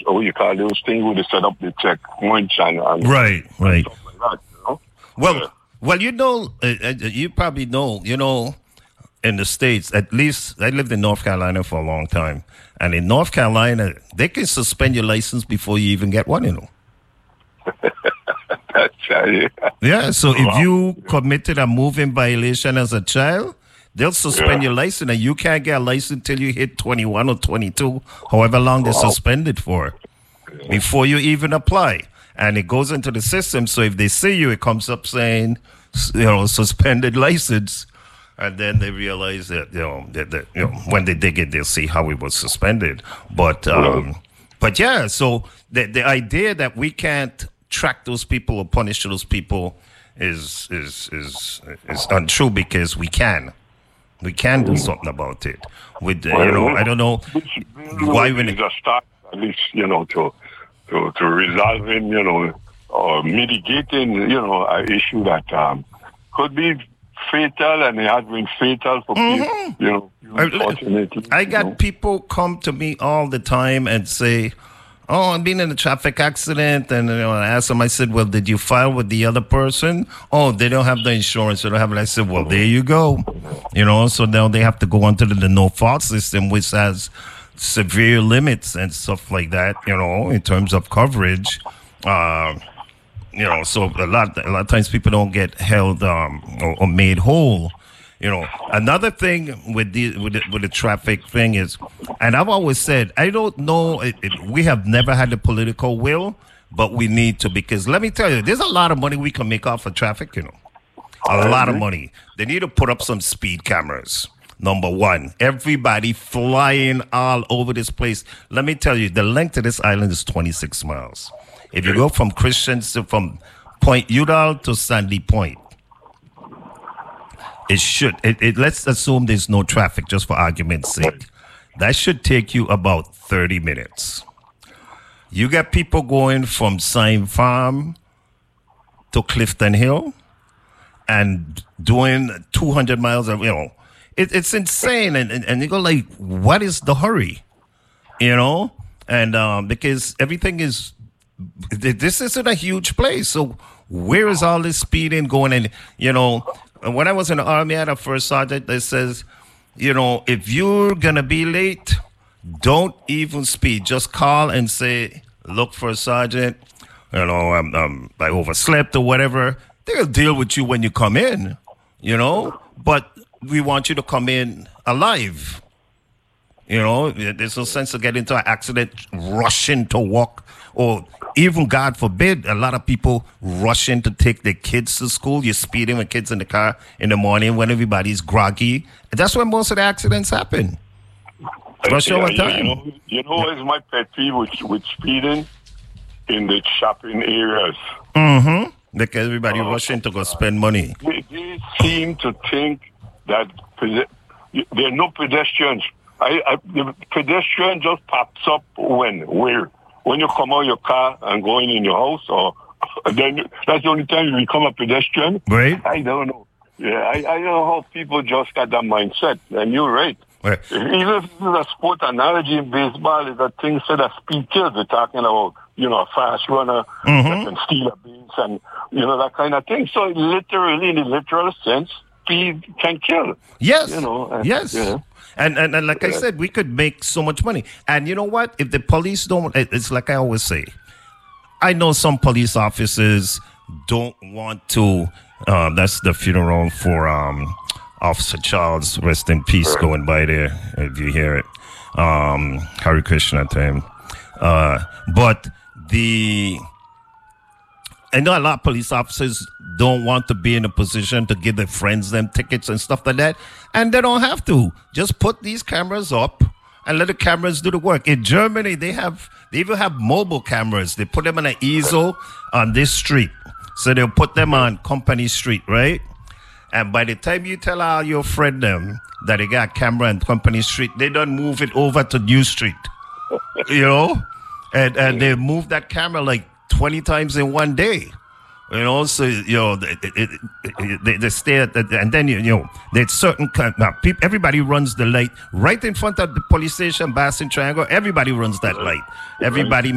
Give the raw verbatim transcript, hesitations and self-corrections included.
what you call those things where they set up the checkpoints and, and right, right. stuff like that, you know? Well, yeah. well, you know, uh, uh, you probably know, you know, in the States, at least I lived in North Carolina for a long time. And in North Carolina, they can suspend your license before you even get one, you know. That's right. Yeah, so Wow. if you committed a moving violation as a child, they'll suspend Yeah. your license, and you can't get a license till you hit twenty-one or twenty-two, however long they Wow. suspend it for, before you even apply. And it goes into the system, so if they see you, it comes up saying, you know, suspended license, and then they realize that, you know, that, that you know, when they dig it, they'll see how it was suspended. But, um, but yeah, so the the idea that we can't track those people or punish those people is is is is untrue, because we can. We can do something about it. With uh, you know, I don't know why when it's a start, at least, you know, to to to resolving, you know, or mitigating, you know, an issue that um, could be fatal, and it has been fatal for mm-hmm. people, you know, unfortunately. I got you know. people come to me all the time and say, "Oh, I'm being in a traffic accident," and you know, I asked them. I said, "Well, did you file with the other person?" "Oh, they don't have the insurance. They don't have it." I said, "Well, there you go." You know, so now they have to go onto the, the no fault system, which has severe limits and stuff like that. You know, in terms of coverage. Uh, you know, so a lot a lot of times people don't get held um, or, or made whole. You know, another thing with the with the, with the traffic thing is, and I've always said, I don't know, it, it, we have never had the political will, but we need to, because let me tell you, there's a lot of money we can make off of traffic, you know, a lot of money. They need to put up some speed cameras. Number one, everybody flying all over this place. Let me tell you, the length of this island is twenty-six miles. If you go from Christians to from Point Udall to Sandy Point, It should. It, it, let's assume there's no traffic, just for argument's sake. That should take you about thirty minutes. You got people going from Sime Farm to Clifton Hill and doing two hundred miles of, you know, it, it's insane. And, and, and you go like, what is the hurry? You know? And um, because everything is, this isn't a huge place. So where is all this speeding going? And, you know, when I was in the Army, I had a first sergeant that says, you know, if you're going to be late, don't even speed. Just call and say, look for a sergeant. You know, um, um, I overslept or whatever. They'll deal with you when you come in, you know. But we want you to come in alive. You know, there's no sense to get into an accident rushing to walk, or even, God forbid, a lot of people rushing to take their kids to school. You're speeding with kids in the car in the morning when everybody's groggy. That's when most of the accidents happen. Rush yeah, hour you, time. You know, you know what is my pet peeve with, with speeding? In the shopping areas. Mm-hmm. Because everybody uh, rushing to go spend money. They, they seem to think that pede- there are no pedestrians. I, I, the pedestrian just pops up when? Where? When you come out of your car and going in your house, or then that's the only time you become a pedestrian? Right. I don't know. Yeah, I, I don't know how people just got that mindset. And you're right. Right. Even if this is a sport analogy in baseball, is that thing said that speed kills. We're talking about, you know, a fast runner mm-hmm. that can steal a base and, you know, that kind of thing. So literally, in the literal sense, speed can kill. Yes. You know. And, yes. Yeah. And, and and like I said, we could make so much money. And you know what? If the police don't, it's like I always say, I know some police officers don't want to. Um, that's the funeral for um, Officer Charles, rest in peace, going by there, if you hear it. Um, Hare Krishna to him. Uh, but the, I know a lot of police officers don't want to be in a position to give their friends them tickets and stuff like that. And they don't have to. Just put these cameras up and let the cameras do the work. In Germany, they have, they even have mobile cameras. They put them on an easel on this street. So they'll put them on Company Street, right? And by the time you tell all your friend them that they got a camera on Company Street, they don't move it over to New Street, you know? And and they move that camera like twenty times in one day, you know? So, you know, it, it, it, they, they stay at, the, and then, you know, there's certain, now, people, everybody runs the light right in front of the police station, Bassin Triangle. Everybody runs that light. Everybody